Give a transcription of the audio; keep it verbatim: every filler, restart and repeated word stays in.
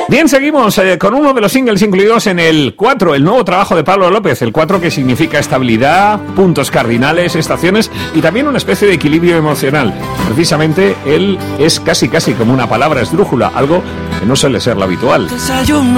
Bien, seguimos eh, con uno de los singles incluidos en el cuatro, el nuevo trabajo de Pablo López, el cuatro, que significa estabilidad, puntos cardinales, estaciones y también una especie de equilibrio emocional. Precisamente él es casi casi como una palabra esdrújula, algo que no suele ser lo habitual.